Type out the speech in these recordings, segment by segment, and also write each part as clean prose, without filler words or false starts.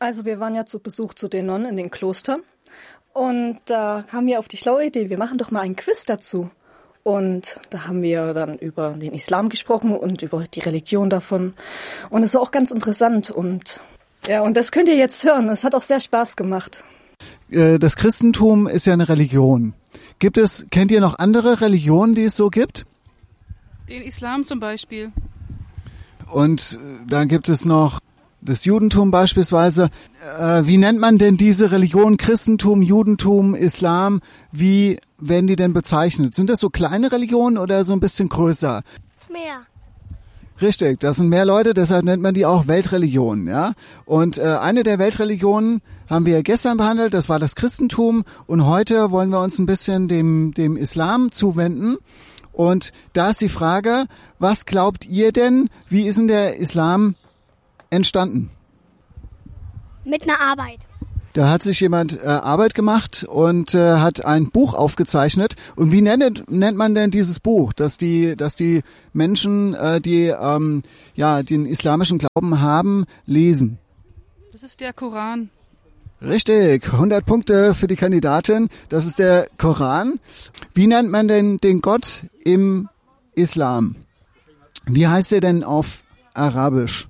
Also wir waren ja zu Besuch zu den Nonnen in den Kloster und da kamen wir auf die schlaue Idee, wir machen doch mal einen Quiz dazu. Und da haben wir dann über den Islam gesprochen und über die Religion davon. Und es war auch ganz interessant und ja, und das könnt ihr jetzt hören. Es hat auch sehr Spaß gemacht. Das Christentum ist ja eine Religion. Kennt ihr noch andere Religionen, die es so gibt? Den Islam zum Beispiel. Und dann gibt es noch das Judentum beispielsweise. Wie nennt man denn diese Religion? Christentum, Judentum, Islam? Wie werden die denn bezeichnet? Sind das so kleine Religionen oder so ein bisschen größer? Mehr. Richtig, das sind mehr Leute, deshalb nennt man die auch Weltreligionen, ja. Und eine der Weltreligionen haben wir gestern behandelt, das war das Christentum. Und heute wollen wir uns ein bisschen dem Islam zuwenden. Und da ist die Frage, was glaubt ihr denn, wie ist denn der Islam entstanden? Mit einer Arbeit. Da hat sich jemand Arbeit gemacht und hat ein Buch aufgezeichnet. Und wie nennt man denn dieses Buch, dass die Menschen, die den islamischen Glauben haben, lesen? Das ist der Koran. Richtig, 100 Punkte für die Kandidatin. Das ist der Koran. Wie nennt man denn den Gott im Islam? Wie heißt er denn auf Arabisch?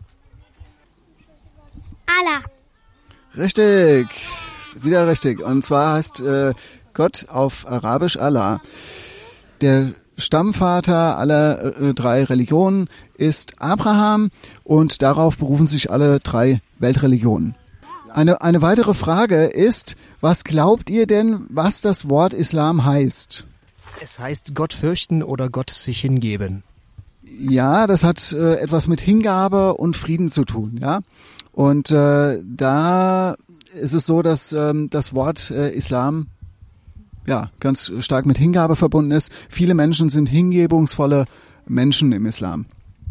Allah. Richtig, wieder richtig. Und zwar heißt Gott auf Arabisch Allah. Der Stammvater aller drei Religionen ist Abraham und darauf berufen sich alle drei Weltreligionen. Eine weitere Frage ist, was glaubt ihr denn, was das Wort Islam heißt? Es heißt Gott fürchten oder Gott sich hingeben. Ja, das hat etwas mit Hingabe und Frieden zu tun, ja. Und da ist es so, dass das Wort Islam ja ganz stark mit Hingabe verbunden ist. Viele Menschen sind hingebungsvolle Menschen im Islam.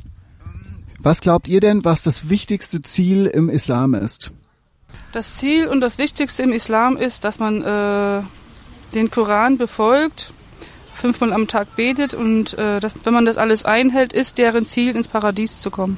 Was glaubt ihr denn, was das wichtigste Ziel im Islam ist? Das Ziel und das Wichtigste im Islam ist, dass man den Koran befolgt, 5-mal am Tag betet und wenn man das alles einhält, ist deren Ziel, ins Paradies zu kommen.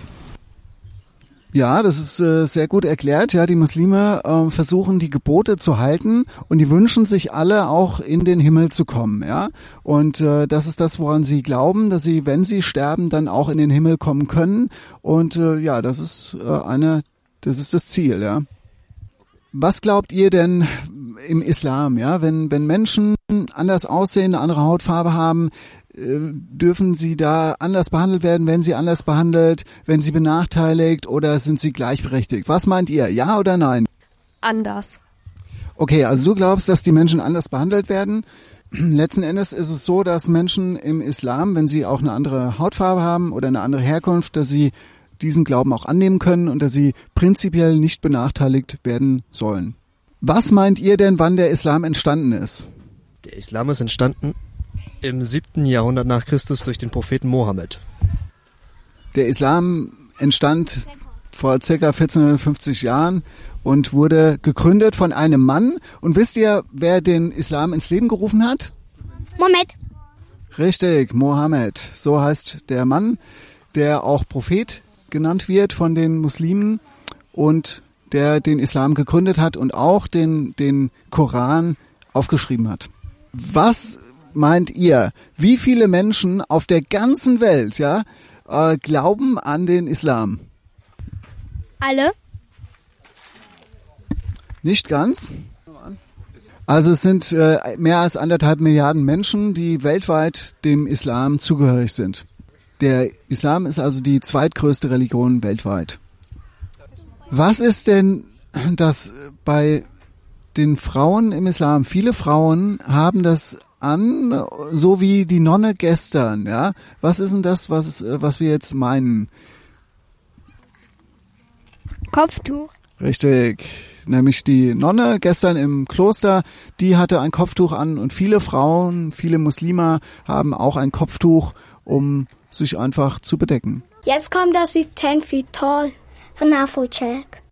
Ja, das ist sehr gut erklärt. Ja, die Muslime versuchen, die Gebote zu halten und die wünschen sich alle auch in den Himmel zu kommen. Ja, und das ist das, woran sie glauben, dass sie, wenn sie sterben, dann auch in den Himmel kommen können. Und das ist das Ziel. Ja. Was glaubt ihr denn im Islam? Ja, wenn Menschen anders aussehen, eine andere Hautfarbe haben, dürfen sie da anders behandelt werden, werden sie anders behandelt, werden sie benachteiligt oder sind sie gleichberechtigt? Was meint ihr? Ja oder nein? Anders. Okay, also du glaubst, dass die Menschen anders behandelt werden. Letzten Endes ist es so, dass Menschen im Islam, wenn sie auch eine andere Hautfarbe haben oder eine andere Herkunft, dass sie diesen Glauben auch annehmen können und dass sie prinzipiell nicht benachteiligt werden sollen. Was meint ihr denn, wann der Islam entstanden ist? Der Islam ist entstanden im 7. Jahrhundert nach Christus durch den Propheten Mohammed. Der Islam entstand vor ca. 1450 Jahren und wurde gegründet von einem Mann. Und wisst ihr, wer den Islam ins Leben gerufen hat? Mohammed. Richtig, Mohammed. So heißt der Mann, der auch Prophet genannt wird von den Muslimen und der den Islam gegründet hat und auch den Koran aufgeschrieben hat. Was meint ihr, wie viele Menschen auf der ganzen Welt glauben an den Islam? Alle? Nicht ganz. Also es sind mehr als 1,5 Milliarden Menschen, die weltweit dem Islam zugehörig sind. Der Islam ist also die zweitgrößte Religion weltweit. Was ist denn das bei den Frauen im Islam? Viele Frauen haben das an, so wie die Nonne gestern, ja? Was ist denn das, was wir jetzt meinen? Kopftuch. Richtig. Nämlich die Nonne gestern im Kloster, die hatte ein Kopftuch an und viele Frauen, viele Muslime haben auch ein Kopftuch, um sich einfach zu bedecken. Jetzt kommt das Lied 10 Feet Tall von Afrojack.